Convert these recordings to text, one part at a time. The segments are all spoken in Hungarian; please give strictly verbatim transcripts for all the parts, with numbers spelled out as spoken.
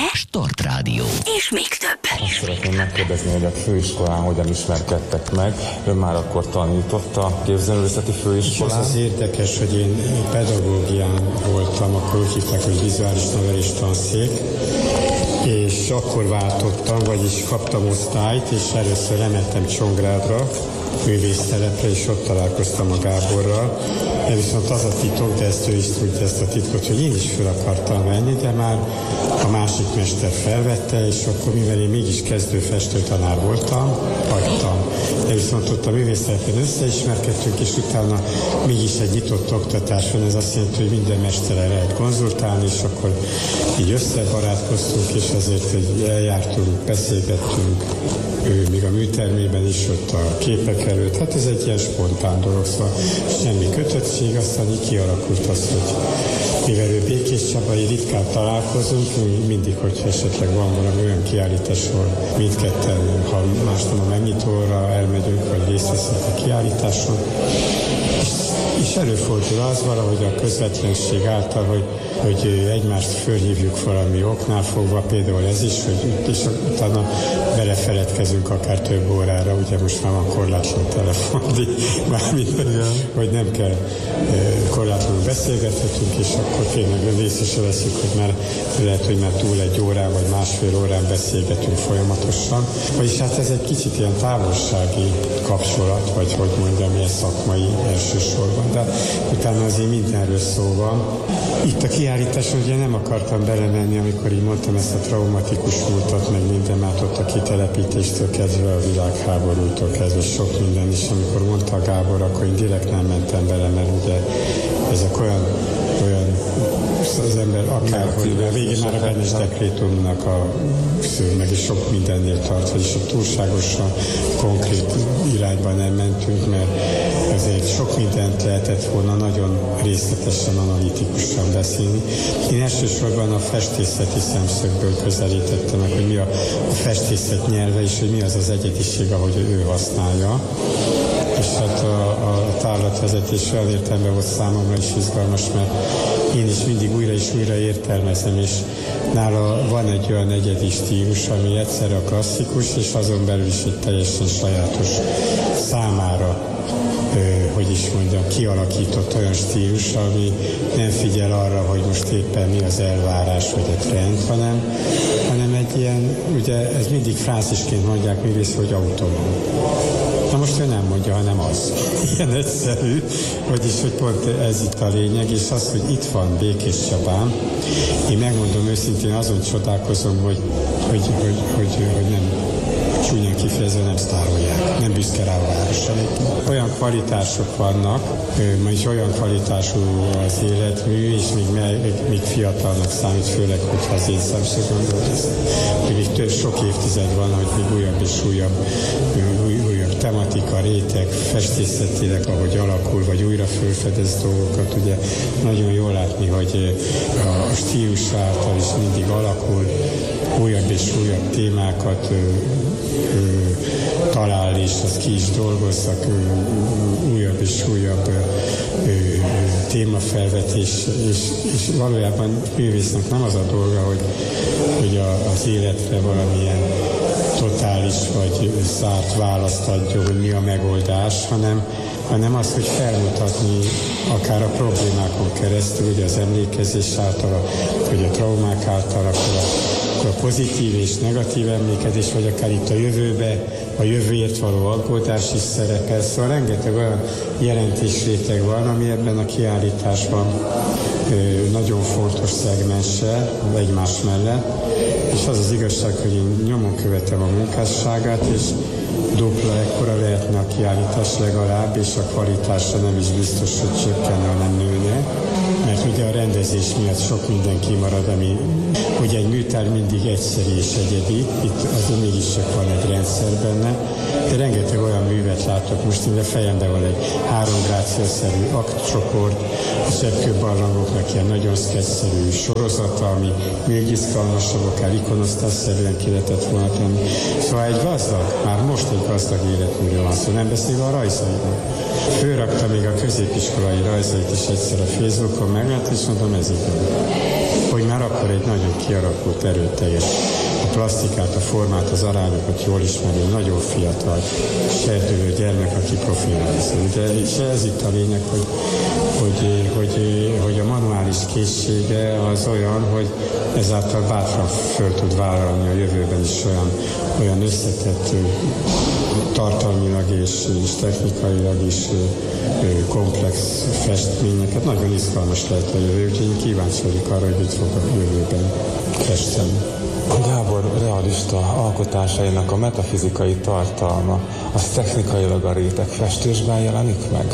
Start Rádió. És még több. Azt szeretném megkérdezni, hogy a főiskolán hogyan ismerkedtek meg. Ön már akkor tanított a képzőművészeti főiskolán. És az az érdekes, hogy én pedagógián voltam, akkor úgy hívták, hogy vizuális nevelés tanszék, és akkor váltottam, vagyis kaptam osztályt, és először lementem Csongrádra, művésztelepre, és ott találkoztam a Gáborral. De viszont az a titok, de ezt ő is tudja, ezt a titkot, hogy én is fel akartam venni, de már a másik mester felvette, és akkor mivel én mégis kezdő festőtanár voltam, hagytam. De viszont ott a művésztelepen összeismerkedtünk, és utána mégis egy nyitott oktatás van, ez azt jelenti, hogy minden mesterrel lehet konzultálni, és akkor így összebarátkoztunk, és azért hogy eljártunk, beszélgettünk, ő még a műtermében is, ott a képek előtt. Hát ez egy ilyen spontán dolog, szóval semmi kötöttség, aztán így kialakult az, hogy mivel ő Békés Csabai, ritkán találkozunk, mindig, hogyha esetleg van valami olyan kiállítás, ahol mindketten, ha más nem a megnyitóra elmegyünk, vagy részt veszünk a kiállításon. És, és előfordul az valahogy a közvetlenség által, hogy, hogy egymást fölhívjuk valami oknál fogva, például ez is, hogy és utána belefeledkezünk akár több órára, ugye most már van korlátlan telefon, mármint, hogy nem kell korlátlanul beszélgethetünk, és akkor tényleg észre se veszik, hogy már lehet, hogy már túl egy órán vagy másfél órán beszélgetünk folyamatosan. Vagyis hát ez egy kicsit ilyen távolsági kapcsolat, vagy hogy mondjam, ilyen szakmai elsősorban, de utána azért mindenről szó van. Itt a kiállításon ugye nem akartam belemenni, amikor így mondtam ezt a traumatikus múltat, meg minden, már ott a kitelepítéstől kezdve, a világháborútól kezdve sok minden is, amikor mondta a Gábor, akkor én direkt nem mentem bele, mert ugye ezek olyan, olyan az ember akár, hogy a végén már a Benes dekrétumnak a sző, meg is sok mindennél tart, vagyis a túlságosan konkrét irányban nem mentünk, mert azért sok mindent lehetett volna nagyon részletesen, analitikusan beszélni. Én elsősorban a festészeti szemszögből közelítettem meg, hogy mi a, a festészet nyelve, és hogy mi az az egyediség, ahogy ő használja. És hát a, a tárlatvezetés olyan értelemben volt számomra is izgalmas, mert én is mindig újra és újra értelmezem, és nála van egy olyan egyedi stílus, ami egyszerre a klasszikus, és azon belül is egy teljesen sajátos számára, ö, hogy is mondjam, kialakított olyan stílus, ami nem figyel arra, hogy most éppen mi az elvárás, vagy a trend, hanem, hanem egy ilyen, ugye ez mindig frázisként mondják művész, hogy autonóm. Na most ő nem mondja, hanem az. Ilyen egyszerű, vagyis, hogy pont ez itt a lényeg, és az, hogy itt van Békés Csabán, én megmondom őszintén, azon csodálkozom, hogy, hogy, hogy, hogy, hogy nem csúnyán kifejezve nem sztárolják, nem büszke rá a városra. Olyan kvalitások vannak, és olyan kvalitású az életmű, és még, még, még fiatalnak számít, főleg, hogyha az én szemszögömből ez, hogy még több, sok évtized van, hogy még újabb és újabb, új, újabb tematika, réteg, festészetileg, ahogy alakul, vagy újra fölfedez dolgokat, ugye nagyon jól látni, hogy a stílus által is mindig alakul, újabb és újabb témákat ö, ö, talál, és azt ki is dolgozzak, ö, ö, újabb és újabb ö, ö, témafelvetés, és, és valójában művésznek nem az a dolga, hogy, hogy a, az életre valamilyen totális vagy zárt választ adja, hogy mi a megoldás, hanem, hanem az, hogy felmutatni akár a problémákon keresztül, ugye az emlékezés által, vagy a traumák által, akkor a a pozitív és negatív emlékezés, vagy akár itt a jövőbe, a jövőért való aggódás is szerepel. Szóval rengeteg olyan jelentésréteg van, ami ebben a kiállításban ö, nagyon fontos szegmense egymás mellett. És az az igazság, hogy én nyomon követem a munkásságát, és dupla ekkora lehetne a kiállítás legalább, és a kvalitása nem is biztos, hogy csökkenne, hanem nőne. Mert ugye a rendezés miatt sok minden kimarad, ami ugye egy műtár mindig egyszerű és egyedi, itt azért mégis csak van egy rendszer benne, de rengeteg olyan művet látok, most így a fejemben van egy három gráciaszerű aktcsoport, a zsebkőbarlangoknak ilyen nagyon szketszerű sorozata, ami még izgalmasabb, akár ikonosztásszerűen ki lehetett volna tenni. Szóval egy gazdag, már most egy gazdag életműről van szó, nem beszélve a rajzairól. Fölrakta még a középiskolai rajzait is egyszer a Facebookon, meglát, és mondom, ez igaz. Hogy ahogy már akkor egy nagyon kialakult, erőteljes, a plastikát, a formát, az arányokat jól ismerő, nagyon fiatal, serdülő gyermek, aki profilálizál. De és ez itt a lényeg, hogy, hogy, hogy, hogy a manuális készsége az olyan, hogy ezáltal bátran föl tud vállalni a jövőben is olyan, olyan összetett, tartalmilag és, és technikailag is komplex festményeket. Nagyon izgalmas lehet a jövő, úgyhogy én kíváncsi vagyok arra, hogy mit fog a jövőben festeni. Gábor realista alkotásainak a metafizikai tartalma, az technikailag a réteg festésben jelenik meg?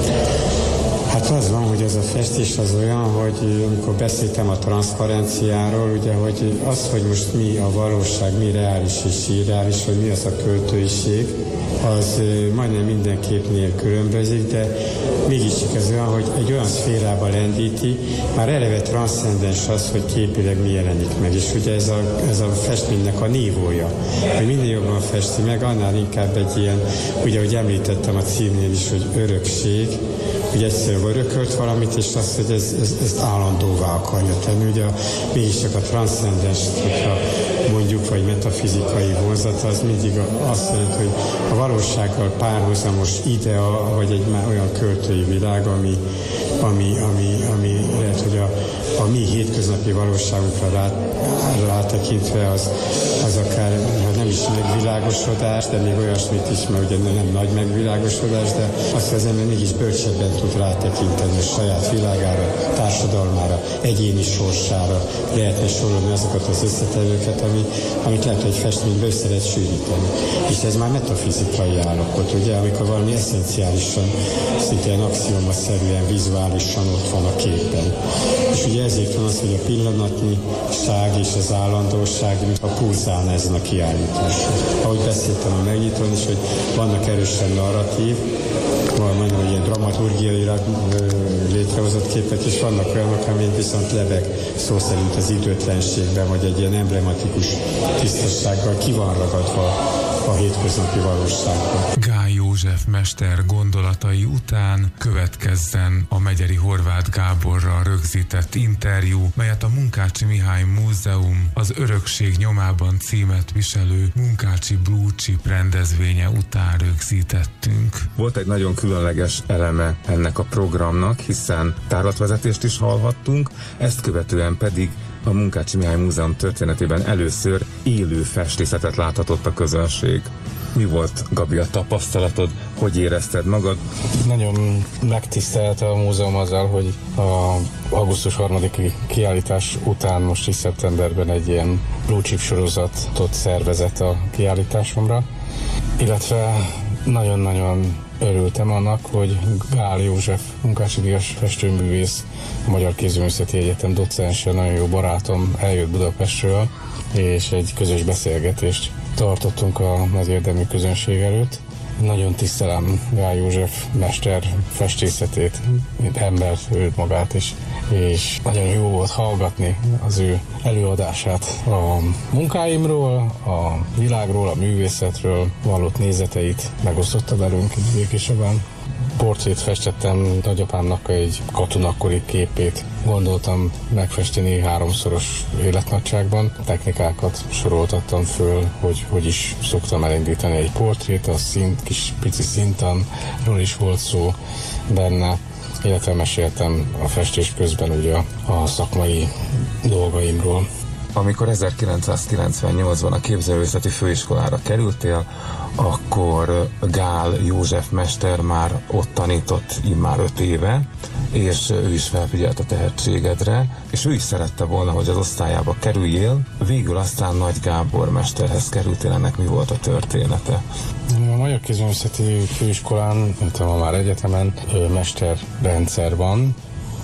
Hát az van, hogy ez a festés az olyan, hogy amikor beszéltem a transzparenciáról, ugye, hogy az, hogy most mi a valóság, mi reális és irreális, hogy mi az a költőiség, az majdnem minden képnél különbözik, de mégiscsak ez olyan, hogy egy olyan szférába lendíti, már eleve transzcendens az, hogy képileg mi jelenik meg, és ugye ez a, ez a festménynek a nívója, hogy minél jobban festi meg, annál inkább egy ilyen, ugye, ahogy említettem a címnél is, hogy örökség, hogy egyszer örökölt valamit, és azt, hogy ez, ez, ezt állandóvá akarja tenni. Ugye mégiscsak a transzcendens, hogyha mondjuk, vagy metafizikai vonzata, az mindig azt jelenti, hogy a valósággal párhuzamos idea, vagy egy már olyan költői világ, ami, ami, ami, ami lehet, hogy a, a mi hétköznapi valóságunkra rá, rátekintve az, az akár hát nem is megvilágosodás, de még olyasmit is, mert ugye nem nagy megvilágosodás, de azt, hogy az ember mégis bölcsebben tud rátekinteni a saját világára, társadalmára, egyéni sorsára, lehetne sorolni azokat az összetevőket, ami, amit lehet, hogy festményből össze lehet sűríteni. És ez már metafizikai állapot, ugye, amikor valami eszenciálisan, szintén axiomaszerűen, vizuálisan ott van a képen. És ugye ezért van az, hogy a pillanatnyiság és az állandóság, mint a pulzálna ezen a kiállításon. Ahogy beszéltem a megnyitón is, hogy vannak erősen narratív, majdnem, hogy ilyen dramaturgiailag létrehozott képek is vannak olyanok, amik viszont lebeg szó szerint az időtlenségben, vagy egy ilyen emblematikus tisztassággal ki van ragadva a hétköznapi valóságban. Gály József mester gondolatai után következzen a Megyeri Horváth Gáborral rögzített interjú, melyet a Munkácsi Mihály Múzeum az Örökség nyomában címet viselő Munkácsi Blue Chip rendezvénye után rögzítettünk. Volt egy nagyon különleges eleme ennek a programnak, hiszen tárlatvezetést is hallhattunk, ezt követően pedig a Munkácsi Mihály Múzeum történetében először élő festészetet láthatott a közönség. Mi volt, Gabi, a tapasztalatod? Hogy érezted magad? Nagyon megtisztelte a múzeum azzal, hogy a augusztus harmadiki kiállítás után most is szeptemberben egy ilyen Blue Chip sorozatot szervezett a kiállításomra, illetve nagyon-nagyon örültem annak, hogy Gály József Munkácsi díjas festőművész, a Magyar Kézművészeti Egyetem docense, nagyon jó barátom eljött Budapestről, és egy közös beszélgetést tartottunk a nagy érdemű közönség előtt. Nagyon tisztelem Gály József mester festészetét, mint embert, őt magát is, és nagyon jó volt hallgatni az ő előadását a munkáimról, a világról, a művészetről vallott nézeteit megosztotta velünk Békéscsabán. Portrét festettem nagyapámnak egy katonakori képét. Gondoltam megfesteni háromszoros életnagyságban. Technikákat soroltattam föl, hogy hogy is szoktam elindítani egy portrét, a szint, kis pici szintanról is volt szó benne, illetve meséltem a festés közben ugye a szakmai dolgaimról. Amikor ezerkilencszázkilencvennyolcban a képzőművészeti főiskolára kerültél, akkor Gály József mester már ott tanított immár öt éve, és ő is felfigyelt a tehetségedre, és ő is szerette volna, hogy az osztályába kerüljél. Végül aztán Nagy Gábor mesterhez kerültél, ennek mi volt a története? A Magyar Kézművészeti Főiskolán, illetve már egyetemen mesterrendszer van,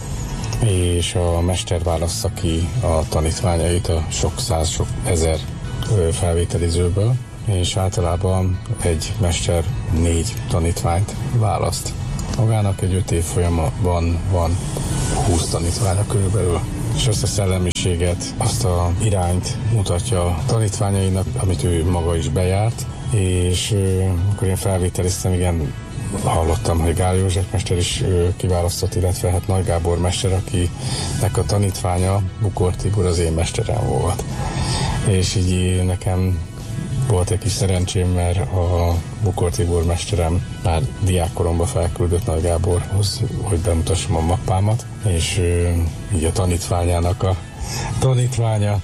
és a mester válassza ki a tanítványait a sok száz, sok ezer felvételizőből, és általában egy mester négy tanítványt választ. Magának egy öt év folyamban van húsz tanítványa körülbelül, és azt a szellemiséget, azt a irányt mutatja a tanítványainak, amit ő maga is bejárt, és akkor én felvételiztem, igen, hallottam, hogy Gál József mester is kiválasztott, illetve hát Nagy Gábor mester, akinek a tanítványa Bukor Tibor az én mesterem volt. És így nekem volt egy kis szerencsém, mert a Bukor Tibor mesterem már diákkoromban felküldött Nagy Gáborhoz, hogy bemutassam a mappámat, és így a tanítványának a tanítványa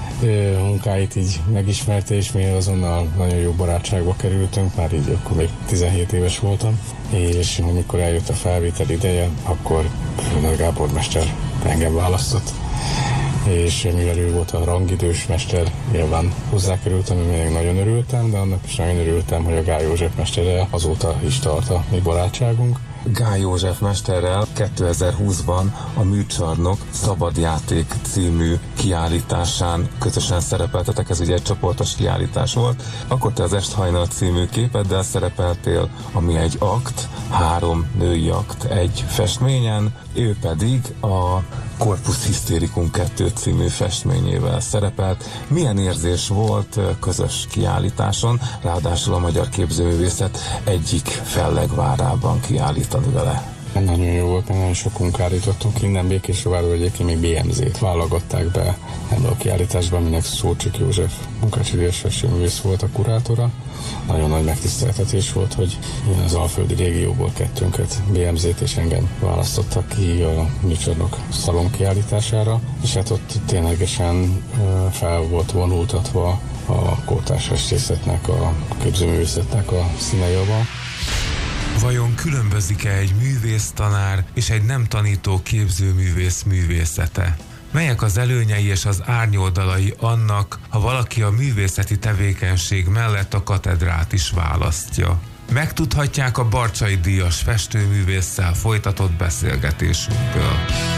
munkáit így megismerte, és mi azonnal nagyon jó barátságba kerültünk, már így akkor még tizenhét éves voltam, és amikor eljött a felvétel ideje, akkor Nagy Gábor mester engem választott, és mivel ő volt a rangidős mester, nyilván hozzákerültem, én nagyon örültem, de annak is nagyon örültem, hogy a Gál József mesterrel azóta is tart a mi barátságunk. Gál József mesterrel kétezer-húszban a Műcsarnok Szabadjáték című kiállításán közösen szerepeltetek, ez ugye egy csoportos kiállítás volt. Akkor te az Esthajnal című képeddel szerepeltél, ami egy akt, három női akt egy festményen, ő pedig a Corpus Hystericum kettő című festményével szerepelt. Milyen érzés volt közös kiállításon, ráadásul a magyar képzőművészet egyik fellegvárában kiállítani vele? Nagyon jó volt, mert nagyon sokunk állítottunk innen Békésrovárról, egyébként még bé em zét válogatták be ebbe a kiállításban, aminek Szócsik József Munkácsi Díjas festőművész volt a kurátora. Nagyon nagy megtiszteltetés volt, hogy az alföldi régióból kettőnket, bé em zét és engem választottak ki a Műcsarnok szalon kiállítására, és hát ott ténylegesen fel volt vonultatva a kortárs festészetnek, a képzőművészetnek a színejava. Vajon különbözik-e egy művésztanár és egy nem tanító képzőművész művészete? Melyek az előnyei és az árnyoldalai annak, ha valaki a művészeti tevékenység mellett a katedrát is választja? Megtudhatják a Barcsay díjas festőművésszel folytatott beszélgetésünkből.